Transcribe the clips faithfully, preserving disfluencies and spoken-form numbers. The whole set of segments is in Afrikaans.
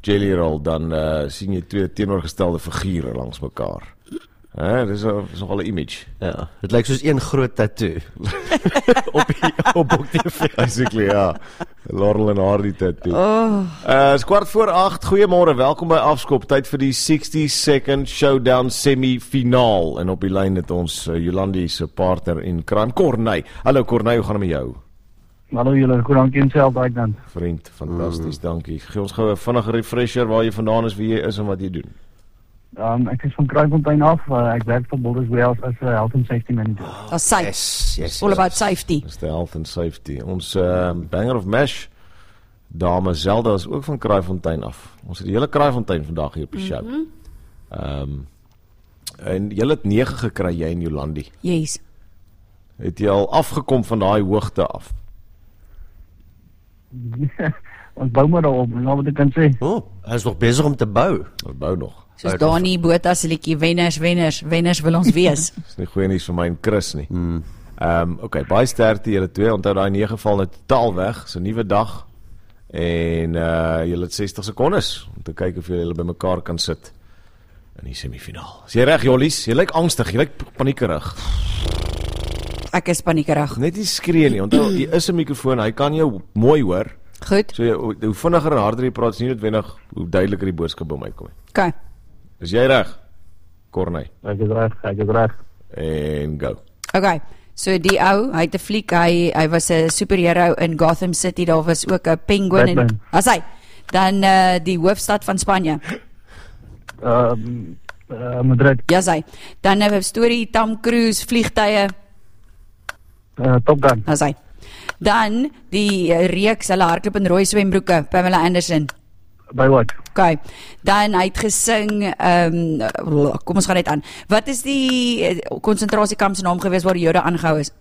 jelly roll, dan uh, sien jy twee teenoorgestelde figure langs mekaar. Hè, dis, a, dis nogal 'n image. Ja, dit lyk soos een groot tattoo. op die op Bok T V. Basically, ja. Laurel en Hardy tattoo. Oh. Uh, is kwart voor agt, goeiemôre, welkom by Afskop, tyd vir die sixty second showdown semi-finaal, en op die lyn het ons uh, Jolandi se partner in crime, Corney. Hallo Corney, hoe gaan het met jou? Hallo julle, goed dankie en self daai dan. Vriend, fantasties, mm. dankie. Gee ons gou 'n vinnige refresher waar jy vandaan is, wie jy is en wat jy doen. Um, ek is van Kraaifontein af, uh, ek werk vir Boulders Wales as 'n uh, health and safety manager. That's safe. Yes, yes, All yes. about safety. Dis die health and safety. Ons uh, banger of mash, dame Zelda is ook van Kraaifontein af. Ons het die hele Kraaifontein vandag hier op die show. Mm-hmm. um, en jy het nege gekry, jy en Jolandi. Yes. Het jy al afgekom van daai hoogte af? Ons bou maar daarop, nou wat ek kan sê. Oh, hy is nog besig om te bou. Ons bou nog. Soos Dani Botha se liedjie wenners, wenners, wenners wil ons wees. Dis nie goeie nuus vir my en Chris nie. Hmm. Um, okay, baie sterkte julle twee. Onthou daai nege val nou totaal weg. Dis 'n nuwe dag. En uh julle het sestig sekondes om te kyk of julle bymekaar kan sit in die semifinaal. Is jy reg, Jollies? Jy lyk angstig, jy lyk paniekerig. Ek is paniekerig. Net nie skree nie. Onthou, jy is 'n mikrofoon, hy kan jou mooi hoor. Goed. So jy, hoe vinniger en harder jy praat, is nie noodwendig hoe duideliker die boodskap by my kom. Okay. Is jy reg? Corney. Ek is reg, ek is reg. En go. Okay. So die ou, hy het 'n fliek, hy hy was 'n superhero in Gotham City, daar was ook 'n penguin en Batman. as hy dan uh, die hoofstad van Spanje. Um, uh, Madrid, Ja, sy. Dan 'n storie Tom Cruise vliegtye, uh, Top Gun, as hy. Dan die uh, reeks hulle hardloop in rooi swembroeke, Pamela Anderson. Baywatch, Okay. Dan hy het gesing, ehm um, kom ons gaan net aan. Wat is die konsentrasiekamp se naam gewees waar die Jode aangehou is?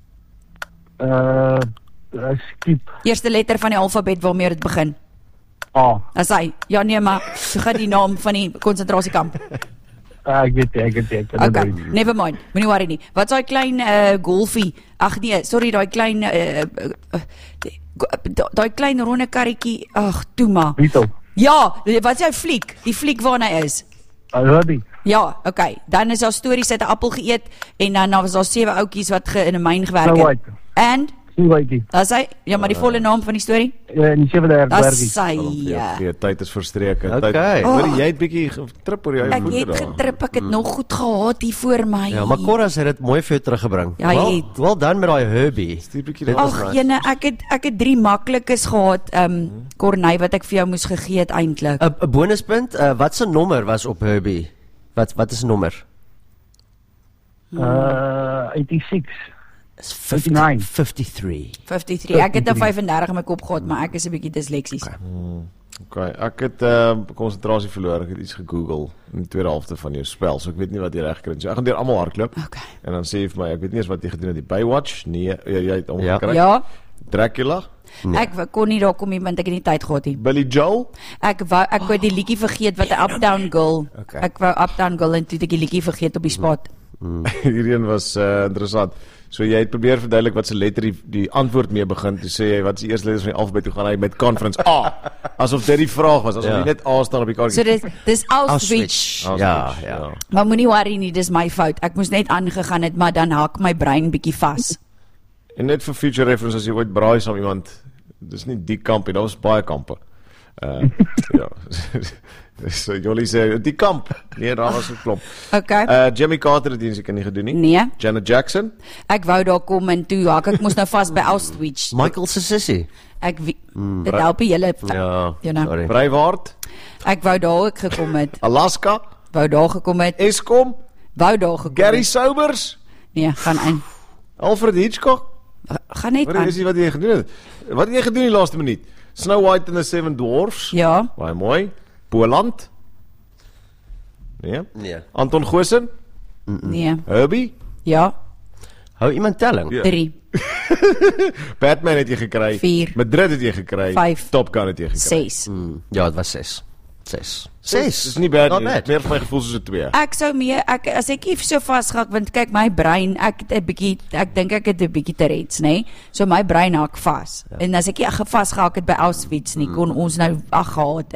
uh, uh, Skip, Eerste letter van die alfabet waarmee dit begin. A, As hy. Ja nee, maar so gaan die naam van die konsentrasiekamp. uh, ek weet nie, ek weet nie, ek kan Okay, dit nie. never mind. Moenie worry nie. Wat's daai klein uh, golfie? Ag nee, sorry, daai klein uh, uh, uh, daai klein ronde karretjie. Ag, toe maar. Beetle, Ja, wat is jou fliek? Die fliek waarna hy is. uh, Herbie, Ja, okay. Dan is daar stories uit 'n appel geëet en dan was daar sewe ouetjies wat ge, in 'n myn gewerk Snow het. White, En Snow White, as hy, ja, maar die volle naam van die storie? uh, in die sewende As herbergie. sy. Ja. Ja, tyd is verstreke. Okay. Tyd. Oh. Hoorie, jy het bietjie getrip oor jou Ek voete het daar. getrip, ek het nog goed gehad hier voor my. Ja, maar Corras het dit mooi vir jou teruggebring. Ja, hy wel, het. wel dan met daai Herbie. Stuur bietjie Dit daar. was Ag, nice. jene, ek het ek het drie maklikes gehad, ehm um, Corney wat ek vir jou moes gegee het eintlik. 'n 'n bonuspunt, uh, wat se nommer was op Herbie? Wat wat is 'n nommer? Uh, eighty-six, Is fifty-nine. fifty-three. vyftig drie. Ek het 'n vyfendertig in my kop gehad, maar ek is 'n bietjie disleksies. Okay. Okay, ek het uh, konsentrasie verloor. Ek het iets gegoogel in die tweede helfte van jou spel, so ek weet nie wat jy reg kry nie. So ek gaan deur almal hardloop. Okay. En dan sê jy vir my, ek weet nie eens wat jy gedoen het. Die Baywatch? Nee, jy, jy het hom Ja. gekry. Ja, Dracula? Nee. ek w- kon nie daar kom nie want ek het nie tyd gehad nie. Billy Joel? Ek wou ek wou die liedjie vergeet wat 'n Uptown Girl. Okay. Ek wou Uptown Girl en toe het ek die liedjie vergeet op die spot. Hierdie een was uh, interessant. So jy het probeer verduidelik wat se letter die, die antwoord mee begin. Toe sê jy wat is die eerste letter van die alfabet? Toe gaan hy met conference A. Asof dit die vraag was, asof Ja. jy net A staan op die kaartjie. So dis dis Auschwitz. Auschwitz, Ja, ja. Maar moenie worry nie, dis my fout. Ek moes net aangegaan het, maar dan hak my brein bietjie vas. En net vir future reference, as jy ooit braai saam iemand, dis nie die kamp nie, daar was baie kampe. Uh, ja. So Jolly sê, die kamp. Nee, daar was 'n klomp. Okay. Uh, Jimmy Carter het dit seker nie gedoen nie. Nee, Janet Jackson. ek wou daar kom en toe hak ek moes nou vas by Auschwitz. Michael se sussie. Ek wie- dit help nie julle. Ja, You know. sorry. Breiwaard. Ek wou daar ook gekom het. Alaska. Wou daar gekom het. Eskom. Wou daar gekom Gary het. Sobers. Nee, gaan aan. Alfred Hitchcock. Gaan net Wat aan. is dit wat jy gedoen het? Wat het jy gedoen die laaste minuut? Snow White and the Seven Dwarfs. Ja. Baie mooi. Boland. Nee. Nee. Anton Goosen. Nee. Herbie. Ja. Hou iemand telling? Ja. drie. Batman het jy gekry. Vier. Madrid het jy gekry. Vyf. Top Gun het jy gekry. ses. Mm, ja, dit was zes. Zes. Dis is nie bad Not nie. bad. Meer vir my gevoel soos 'n twee. Ek sou meer ek as ek nie so vasgehak want kyk my brein ek het 'n bietjie ek dink ek het 'n bietjie Tourette's, nê? So my brein hak vas. Ja. En as ek nie vasgehak het by Auschwitz nie kon ons nou ag gehad